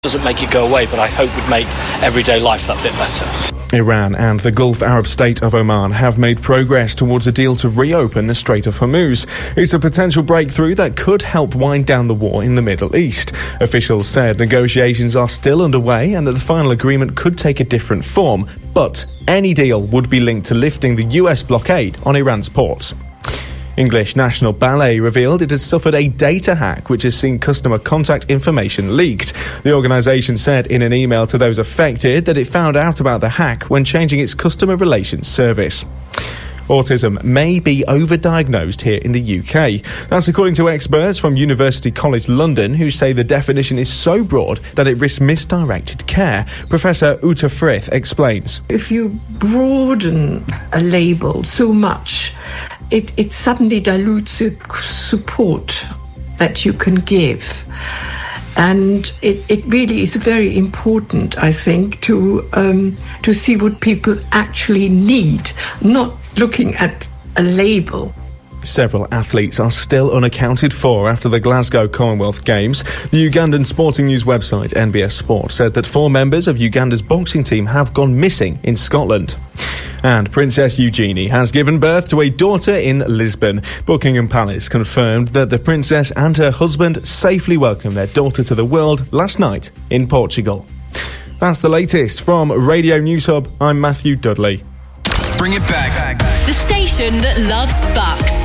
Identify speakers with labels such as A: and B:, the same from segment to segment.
A: Doesn't make it go away, but I hope would make everyday life that bit better.
B: Iran and the Gulf Arab state of Oman have made progress towards a deal to reopen the Strait of Hormuz. It's a potential breakthrough that could help wind down the war in the Middle East. Officials said negotiations are still underway and that the final agreement could take a different form, but any deal would be linked to lifting the US blockade on Iran's ports. English National Ballet revealed it has suffered a data hack which has seen customer contact information leaked. The organisation said in an email to those affected that it found out about the hack when changing its customer relations service. Autism may be overdiagnosed here in the UK. That's according to experts from University College London who say the definition is so broad that it risks misdirected care. Professor Uta Frith explains.
C: If you broaden a label so much, it suddenly dilutes the support that you can give. And it really is very important, I think, to see what people actually need, not looking at a label.
B: Several athletes are still unaccounted for after the Glasgow Commonwealth Games. The Ugandan sporting news website NBS Sport said that 4 members of Uganda's boxing team have gone missing in Scotland. And Princess Eugenie has given birth to a daughter in Lisbon. Buckingham Palace confirmed that the princess and her husband safely welcomed their daughter to the world last night in Portugal. That's the latest from Radio News Hub. I'm Matthew Dudley.
D: Bring it back.
E: The station that loves Bucks.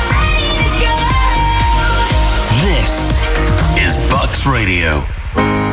D: This is Bucks Radio.